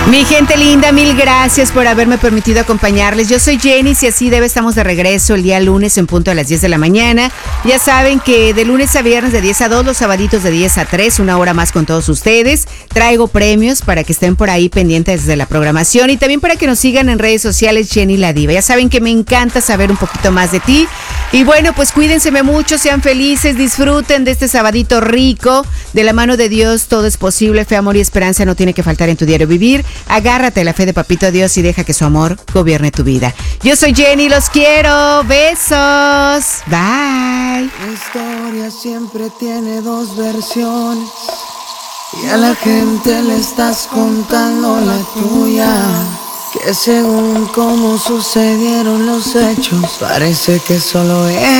Mi gente linda, mil gracias por haberme permitido acompañarles. Yo soy Jenny, si así debe, estamos de regreso el día lunes en punto a las 10 de la mañana. Ya saben que de lunes a viernes de 10 a 2, los sabaditos de 10 a 3, una hora más con todos ustedes. Traigo premios para que estén por ahí pendientes de la programación y también para que nos sigan en redes sociales, Jenny la Diva. Ya saben que me encanta saber un poquito más de ti. Y bueno, pues cuídense mucho, sean felices, disfruten de este sabadito rico. De la mano de Dios todo es posible, fe, amor y esperanza no tiene que faltar en tu diario vivir. Agárrate a la fe de Papito Dios y deja que su amor gobierne tu vida. Yo soy Jenny, los quiero. Besos. Bye. La historia siempre tiene dos versiones y a la gente le estás contando la tuya. Que según cómo sucedieron los hechos, parece que solo es